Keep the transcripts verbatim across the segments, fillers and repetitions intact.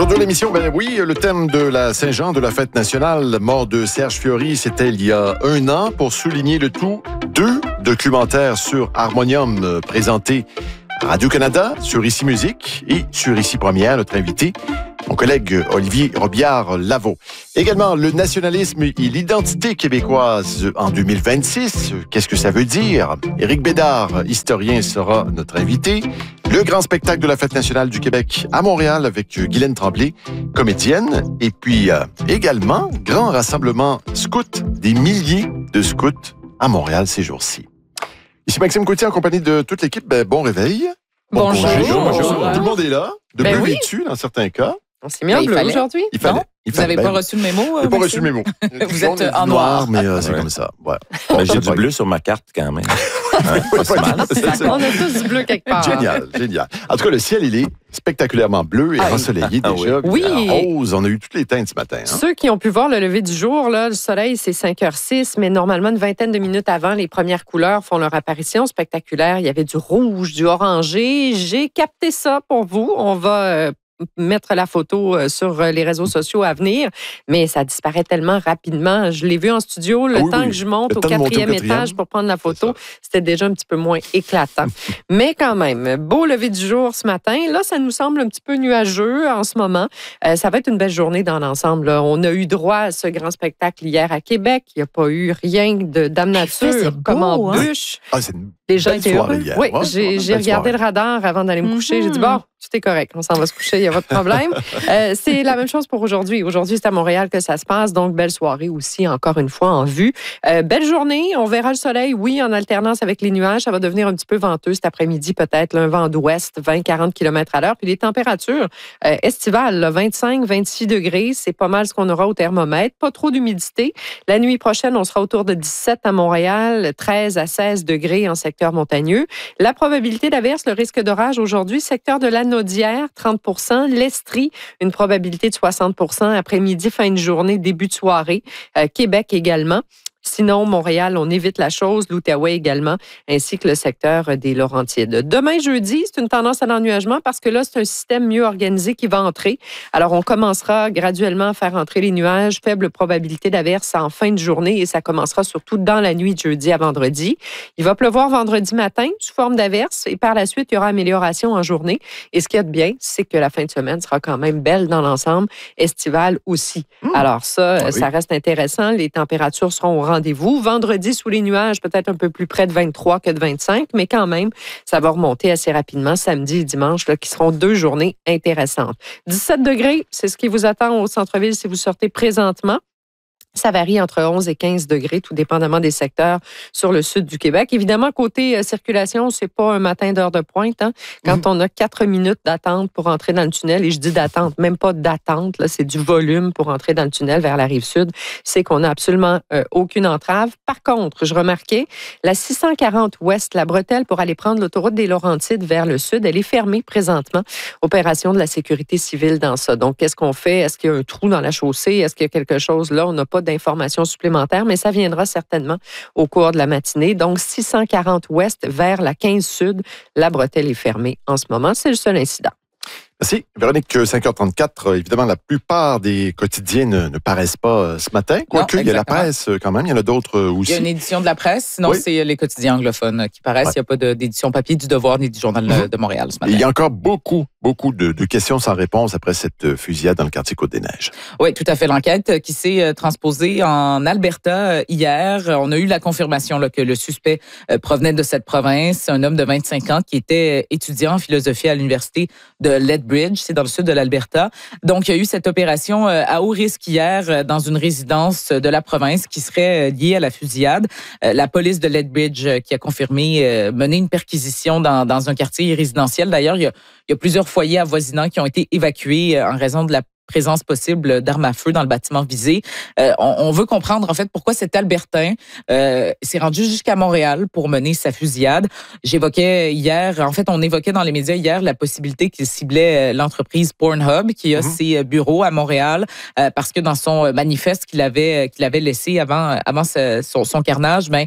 Aujourd'hui, l'émission, ben oui, le thème de la Saint-Jean, de la fête nationale, mort de Serge Fiori, c'était il y a un an. Pour souligner le tout, deux documentaires sur Harmonium euh, présentés à Radio-Canada, sur Ici Musique et sur Ici Première, notre invité, mon collègue Olivier Robillard-Lavaux. Également, le nationalisme et l'identité québécoise en deux mille vingt-six. Qu'est-ce que ça veut dire? Éric Bédard, historien, sera notre invité. Le grand spectacle de la Fête nationale du Québec à Montréal avec Guylaine Tremblay, comédienne. Et puis euh, également, grand rassemblement scout, des milliers de scouts à Montréal ces jours-ci. Ici Maxime Coutier en compagnie de toute l'équipe. Ben, bon réveil. Bon Bonjour. Bonjour. Bonjour. Tout le monde est là. De Ben bleu oui. vêtu dans certains cas. On s'est mis en bleu aujourd'hui. Il fallait. Non? Il Vous n'avez fallait. pas Ben, reçu le mémo? J'ai pas reçu le mémo. Vous êtes On est en du noir. mais euh, c'est Ouais. comme ça. Ouais. Ben, j'ai Bon, du ça bleu sur ma carte quand même. Ouais, va. c'est mal. C'est ça. On a tous du bleu quelque part. Génial, génial. En tout cas, le ciel, il est spectaculairement bleu et Ah, ensoleillé ah déjà. oui. Puis, euh, rose, on a eu toutes les teintes ce matin. Hein? Ceux qui ont pu voir le lever du jour, là, le soleil, c'est cinq heures six, mais normalement, une vingtaine de minutes avant, les premières couleurs font leur apparition spectaculaire. Il y avait du rouge, du orangé. J'ai capté ça pour vous. On va euh, mettre la photo euh, sur euh, les réseaux sociaux à venir, mais ça disparaît tellement rapidement. Je l'ai vu en studio, le Ah oui, temps oui. que je monte Le au temps de monter au quatrième quatrième. étage pour prendre la photo, C'est c'était déjà un petit peu moins éclatant. Mais quand même, beau lever du jour ce matin. Là, ça nous semble un petit peu nuageux en ce moment. Euh, ça va être une belle journée dans l'ensemble. là. On a eu droit à ce grand spectacle hier à Québec. Il n'y a pas eu rien de Dame fait, Nature c'est comme beau, en hein? bûche. Ah, c'est une Les gens belle étaient soirée heureux. hier. Oui, Ouais, j'ai ouais, j'ai belle regardé soirée. le radar avant d'aller me coucher. J'ai dit, Mhm. bon, tout est correct. On s'en va se coucher, il n'y a pas de problème. Euh, c'est la même chose pour aujourd'hui. Aujourd'hui, c'est à Montréal que ça se passe. Donc, belle soirée aussi, encore une fois, en vue. Euh, belle journée. On verra le soleil, oui, en alternance avec les nuages. Ça va devenir un petit peu venteux cet après-midi, peut-être. là, Un vent d'ouest, vingt à quarante kilomètres à l'heure. Puis les températures euh, estivales, là, vingt-cinq à vingt-six degrés. C'est pas mal ce qu'on aura au thermomètre. Pas trop d'humidité. La nuit prochaine, on sera autour de dix-sept à Montréal, treize à seize degrés en secteur montagneux. La probabilité d'averse, le risque d'orage aujourd'hui, secteur de la Naudière, trente pour cent, l'Estrie, une probabilité de soixante pour cent, après-midi, fin de journée, début de soirée, Euh, Québec également. Sinon, Montréal, on évite la chose, l'Outaouais également, ainsi que le secteur des Laurentides. Demain, jeudi, c'est une tendance à l'ennuagement parce que là, c'est un système mieux organisé qui va entrer. Alors, on commencera graduellement à faire entrer les nuages, faible probabilité d'averse en fin de journée et ça commencera surtout dans la nuit de jeudi à vendredi. Il va pleuvoir vendredi matin sous forme d'averse et par la suite, il y aura amélioration en journée. Et ce qu'il y a de bien, c'est que la fin de semaine sera quand même belle dans l'ensemble, estivale aussi. Mmh. Alors ça, Ah oui. ça reste intéressant. Les températures seront au rendez-vous. Vendredi, sous les nuages, peut-être un peu plus près de vingt-trois que de vingt-cinq, mais quand même, ça va remonter assez rapidement samedi et dimanche, là, qui seront deux journées intéressantes. dix-sept degrés, c'est ce qui vous attend au centre-ville si vous sortez présentement. Ça varie entre onze et quinze degrés, tout dépendamment des secteurs sur le sud du Québec. Évidemment, côté euh, circulation, c'est pas un matin d'heure de pointe. Hein? Quand mm-hmm. on a quatre minutes d'attente pour entrer dans le tunnel, et je dis d'attente, même pas d'attente, là, c'est du volume pour entrer dans le tunnel vers la rive sud, c'est qu'on n'a absolument euh, aucune entrave. Par contre, je remarquais, la six cent quarante ouest, la bretelle, pour aller prendre l'autoroute des Laurentides vers le sud, elle est fermée présentement. Opération de la sécurité civile dans ça. Donc, qu'est-ce qu'on fait? Est-ce qu'il y a un trou dans la chaussée? Est-ce qu'il y a quelque chose là? On n'a pas d'informations supplémentaires, mais ça viendra certainement au cours de la matinée. Donc, six cent quarante ouest vers la quinze sud, la bretelle est fermée en ce moment. C'est le seul incident. Merci. Véronique, cinq heures trente-quatre, évidemment, la plupart des quotidiens ne, ne paraissent pas ce matin. Quoique, il y a la presse quand même, il y en a d'autres aussi. Il y a une édition de la presse, sinon oui. c'est les quotidiens anglophones qui paraissent. Ouais. Il n'y a pas de, d'édition papier du Devoir ni du Journal mmh. de Montréal ce matin. Et il y a encore beaucoup, beaucoup de, de questions sans réponse après cette fusillade dans le quartier Côte-des-Neiges. Oui, tout à fait. L'enquête qui s'est transposée en Alberta hier, on a eu la confirmation là, que le suspect provenait de cette province, un homme de vingt-cinq ans qui était étudiant en philosophie à l'université de Lethbridge, c'est dans le sud de l'Alberta. Donc, il y a eu cette opération à haut risque hier dans une résidence de la province qui serait liée à la fusillade. La police de Lethbridge qui a confirmé mener une perquisition dans, dans un quartier résidentiel. D'ailleurs, il y a, il y a plusieurs foyers avoisinants qui ont été évacués en raison de la présence possible d'armes à feu dans le bâtiment visé. Euh, on, on veut comprendre en fait pourquoi cet Albertain euh, s'est rendu jusqu'à Montréal pour mener sa fusillade. J'évoquais hier, en fait on évoquait dans les médias hier la possibilité qu'il ciblait l'entreprise Pornhub qui a mm-hmm. ses bureaux à Montréal euh, parce que dans son manifeste qu'il avait qu'il avait laissé avant avant ce, son, son carnage, ben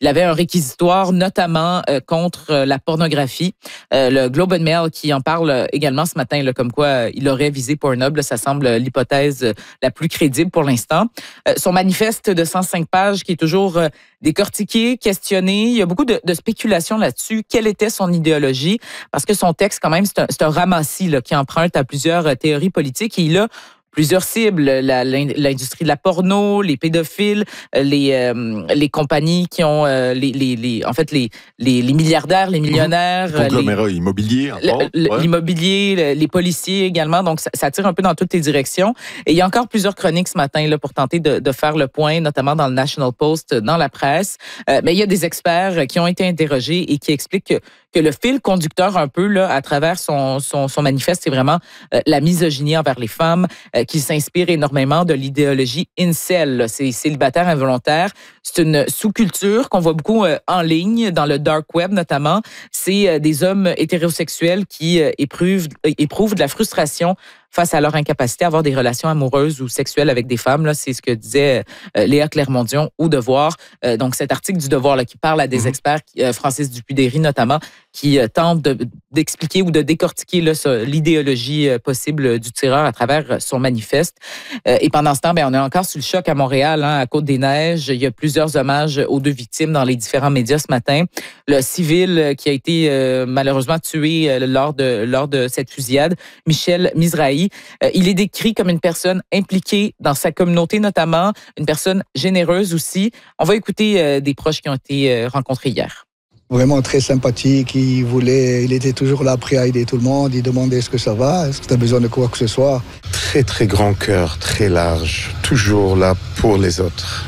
il avait un réquisitoire notamment euh, contre euh, la pornographie. Euh, le Globe and Mail qui en parle également ce matin, là, comme quoi euh, il aurait visé Pornhub. Là, ça semble l'hypothèse euh, la plus crédible pour l'instant. Euh, son manifeste de cent cinq pages qui est toujours euh, décortiqué, questionné. Il y a beaucoup de, de spéculations là-dessus. Quelle était son idéologie? Parce que son texte, quand même, c'est un, c'est un ramassis là, qui emprunte à plusieurs euh, théories politiques. Et il a plusieurs cibles, la, l'industrie de la porno, les pédophiles, les, euh, les compagnies qui ont, euh, les, les, les, en fait, les, les, les milliardaires, les millionnaires. Mmh. Conglomérats immobiliers. Ouais. L'immobilier, les policiers également. Donc, ça, ça tire un peu dans toutes les directions. Et il y a encore plusieurs chroniques ce matin là, pour tenter de, de faire le point, notamment dans le National Post, dans la presse. Euh, mais il y a des experts qui ont été interrogés et qui expliquent que que le fil conducteur un peu là à travers son son, son manifeste, c'est vraiment euh, la misogynie envers les femmes, euh, qui s'inspire énormément de l'idéologie incel, là, c'est célibataire involontaire. C'est une sous-culture qu'on voit beaucoup euh, en ligne, dans le dark web notamment. C'est euh, des hommes hétérosexuels qui euh, éprouvent, éprouvent de la frustration face à leur incapacité à avoir des relations amoureuses ou sexuelles avec des femmes. Là, c'est ce que disait euh, Léa Clermont-Dion au Devoir. Euh, donc, cet article du Devoir là, qui parle à des mmh. experts, euh, Francis Dupuy-Derry notamment, qui euh, tentent de, d'expliquer ou de décortiquer là, ça, l'idéologie euh, possible du tireur à travers son manifeste. Euh, et pendant ce temps, ben, on est encore sous le choc à Montréal, hein, à Côte-des-Neiges. Il y a plusieurs hommages aux deux victimes dans les différents médias ce matin. Le civil qui a été euh, malheureusement tué euh, lors de lors de cette fusillade, Michel Mizrahi. Euh, il est décrit comme une personne impliquée dans sa communauté notamment, une personne généreuse aussi. On va écouter euh, des proches qui ont été euh, rencontrés hier. Vraiment très sympathique, il voulait, il était toujours là prêt à aider tout le monde, il demandait est-ce que ça va, est-ce que tu as besoin de quoi que ce soit. Très très grand cœur, très large, toujours là pour les autres.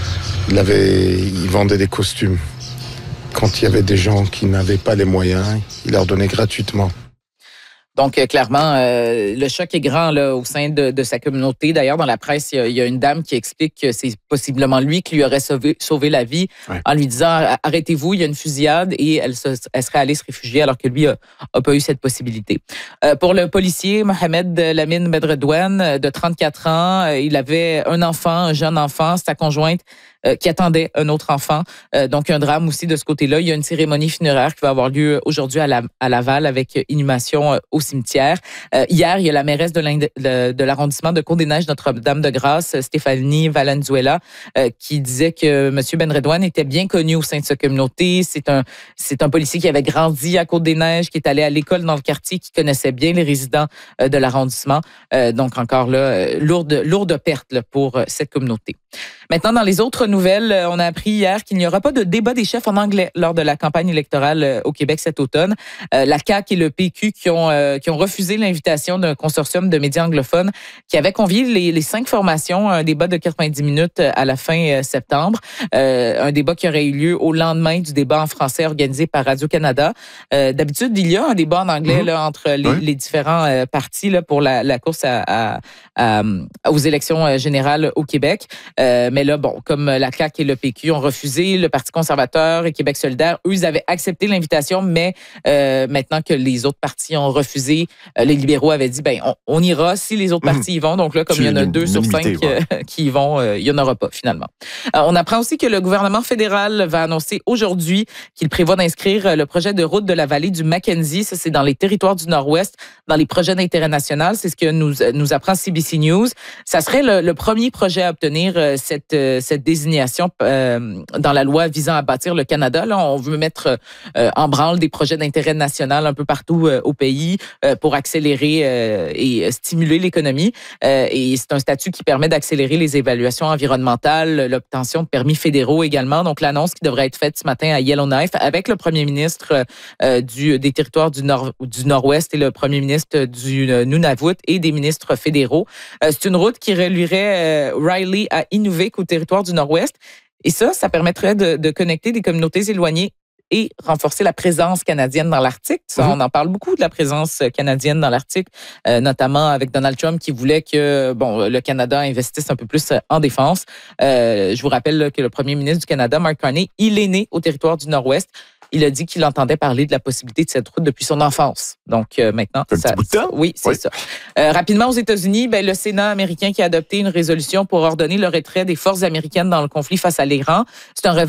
Il avait, il vendait des costumes. Quand il y avait des gens qui n'avaient pas les moyens, il leur donnait gratuitement. Donc, euh, clairement, euh, le choc est grand là, au sein de, de sa communauté. D'ailleurs, dans la presse, il y, a, il y a une dame qui explique que c'est possiblement lui qui lui aurait sauvé, sauvé la vie ouais. en lui disant « Arrêtez-vous, il y a une fusillade » et elle, se, elle serait allée se réfugier alors que lui n'a pas eu cette possibilité. Euh, pour le policier Mohamed Lamine Bedredouane, de trente-quatre ans, il avait un enfant, un jeune enfant, sa conjointe Euh, qui attendait un autre enfant. Euh, donc, un drame aussi de ce côté-là. Il y a une cérémonie funéraire qui va avoir lieu aujourd'hui à, la, à Laval avec inhumation euh, au cimetière. Euh, hier, il y a la mairesse de, de, de l'arrondissement de Côte-des-Neiges, Notre-Dame-de-Grâce, Stéphanie Valenzuela, euh, qui disait que M. Bedredouane était bien connu au sein de sa communauté. C'est un, c'est un policier qui avait grandi à Côte-des-Neiges, qui est allé à l'école dans le quartier, qui connaissait bien les résidents euh, de l'arrondissement. Euh, donc, encore là, euh, lourde, lourde perte là, pour euh, cette communauté. Maintenant, dans les autres nouvelles, on a appris hier qu'il n'y aura pas de débat des chefs en anglais lors de la campagne électorale au Québec cet automne. Euh, la C A Q et le P Q qui ont, euh, qui ont refusé l'invitation d'un consortium de médias anglophones qui avait convié les, les cinq formations à un débat de quatre-vingt-dix minutes à la fin euh, septembre. Euh, un débat qui aurait eu lieu au lendemain du débat en français organisé par Radio-Canada. Euh, d'habitude, il y a un débat en anglais mmh. là, entre les, oui. les différents euh, partis là, pour la, la course à, à, à, aux élections générales au Québec. Euh, mais là, bon, comme la C A Q et le P Q ont refusé, le Parti conservateur et Québec solidaire, eux, ils avaient accepté l'invitation, mais euh, maintenant que les autres partis ont refusé, euh, les libéraux avaient dit, ben, on, on ira si les autres partis y vont. Donc là, comme il y en a deux sur cinq ouais. euh, qui y vont, euh, il n'y en aura pas finalement. Euh, on apprend aussi que le gouvernement fédéral va annoncer aujourd'hui qu'il prévoit d'inscrire le projet de route de la vallée du Mackenzie. Ça, c'est dans les territoires du Nord-Ouest, dans les projets d'intérêt national. C'est ce que nous, nous apprend C B C News. Ça serait le, le premier projet à obtenir euh, cette, euh, cette désignation euh, dans la loi visant à bâtir le Canada. Là, on veut mettre euh, en branle des projets d'intérêt national un peu partout euh, au pays euh, pour accélérer euh, et stimuler l'économie. Euh, et c'est un statut qui permet d'accélérer les évaluations environnementales, l'obtention de permis fédéraux également. Donc, l'annonce qui devrait être faite ce matin à Yellowknife avec le premier ministre euh, du, des territoires du, nord, du Nord-Ouest et le premier ministre du euh, Nunavut et des ministres fédéraux. Euh, c'est une route qui relirait euh, Riley à Inuvik au territoire du Nord-Ouest. Et ça, ça permettrait de, de connecter des communautés éloignées et renforcer la présence canadienne dans l'Arctique. Ça, mmh. On en parle beaucoup de la présence canadienne dans l'Arctique, euh, notamment avec Donald Trump qui voulait que bon, le Canada investisse un peu plus en défense. Euh, je vous rappelle là, que le premier ministre du Canada, Mark Carney, il est né au territoire du Nord-Ouest. Il a dit qu'il entendait parler de la possibilité de cette route depuis son enfance. Donc euh, maintenant, un ça, petit bout de temps. Oui, c'est oui. ça. Euh, rapidement, aux États-Unis, ben, le Sénat américain qui a adopté une résolution pour ordonner le retrait des forces américaines dans le conflit face à l'Iran. C'est un revers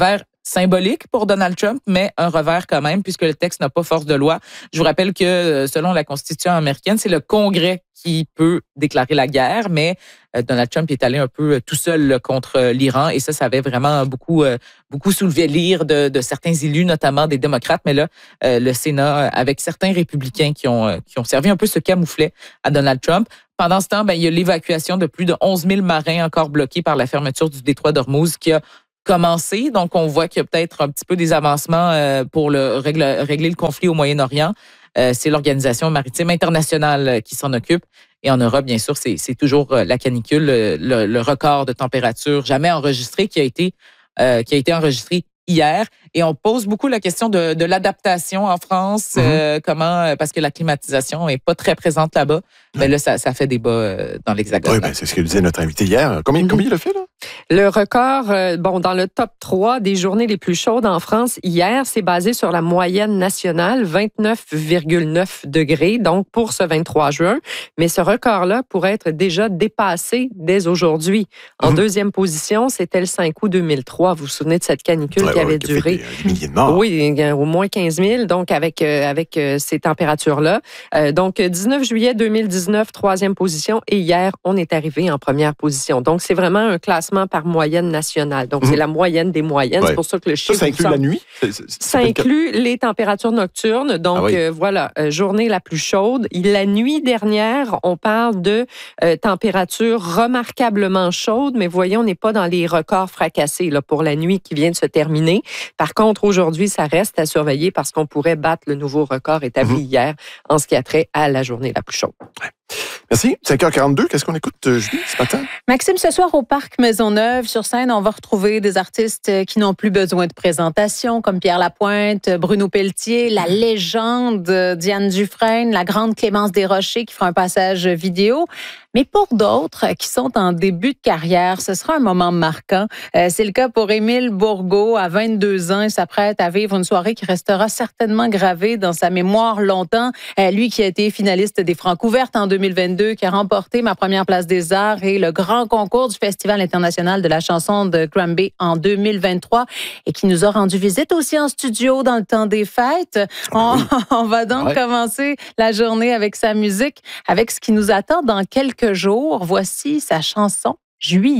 symbolique pour Donald Trump, mais un revers quand même, puisque le texte n'a pas force de loi. Je vous rappelle que, selon la Constitution américaine, c'est le Congrès qui peut déclarer la guerre, mais Donald Trump est allé un peu tout seul contre l'Iran et ça, ça avait vraiment beaucoup, beaucoup soulevé l'ire de, de certains élus, notamment des démocrates. Mais là, le Sénat, avec certains républicains qui ont, qui ont servi un peu ce camouflet à Donald Trump. Pendant ce temps, ben, il y a l'évacuation de plus de onze mille marins encore bloqués par la fermeture du détroit d'Ormuz qui a commencé. Donc, on voit qu'il y a peut-être un petit peu des avancements pour le, régler, régler le conflit au Moyen-Orient. Euh, c'est l'Organisation maritime internationale qui s'en occupe. Et en Europe, bien sûr, c'est, c'est toujours la canicule, le, le record de température jamais enregistré qui a été, euh, qui a été enregistré hier. Et on pose beaucoup la question de, de l'adaptation en France, mm-hmm. euh, comment, parce que la climatisation n'est pas très présente là-bas. Mais mm-hmm. là, ça, ça fait débat euh, dans l'Hexagone. Oui, ben, c'est ce que disait notre invité hier. Combien, mm-hmm. combien il a fait, là? Le record, euh, bon, dans le top trois des journées les plus chaudes en France hier, c'est basé sur la moyenne nationale, vingt-neuf virgule neuf degrés, donc pour ce vingt-trois juin. Mais ce record-là pourrait être déjà dépassé dès aujourd'hui. En mm-hmm. deuxième position, c'était le cinq août deux mille trois. Vous vous souvenez de cette canicule ouais, qui ouais, avait qui duré? Des, des milliers de morts. Oui, au moins quinze mille, donc avec, euh, avec euh, ces températures-là. Euh, donc, dix-neuf juillet deux mille dix-neuf, troisième position. Et hier, on est arrivé en première position. Donc, c'est vraiment un classement par moyenne nationale. Donc, mmh. c'est la moyenne des moyennes. Ouais. C'est pour ça que le chiffre... Ça, ça inclut semble... la nuit? C'est, c'est, ça inclut les températures nocturnes. Donc, ah oui. euh, voilà, euh, journée la plus chaude. La nuit dernière, on parle de euh, températures remarquablement chaudes, mais voyons, on n'est pas dans les records fracassés là, pour la nuit qui vient de se terminer. Par contre, aujourd'hui, ça reste à surveiller parce qu'on pourrait battre le nouveau record établi mmh. hier en ce qui a trait à la journée la plus chaude. Ouais. Merci. cinq heures quarante-deux, qu'est-ce qu'on écoute, Julie, ce matin? Maxime, ce soir au Parc Maisonneuve, sur scène, on va retrouver des artistes qui n'ont plus besoin de présentation, comme Pierre Lapointe, Bruno Pelletier, la légende Diane Dufresne, la grande Clémence Desrochers qui fera un passage vidéo. Mais pour d'autres qui sont en début de carrière, ce sera un moment marquant. Euh, c'est le cas pour Émile Bourgault, à vingt-deux ans. Il s'apprête à vivre une soirée qui restera certainement gravée dans sa mémoire longtemps. Euh, lui qui a été finaliste des Francouvertes en deux mille vingt-deux, qui a remporté ma première place des arts et le grand concours du Festival international de la chanson de Granby en deux mille vingt-trois et qui nous a rendu visite aussi en studio dans le temps des fêtes. On, on va donc ouais. commencer la journée avec sa musique, avec ce qui nous attend dans quelques jours. Voici sa chanson « Juillet ».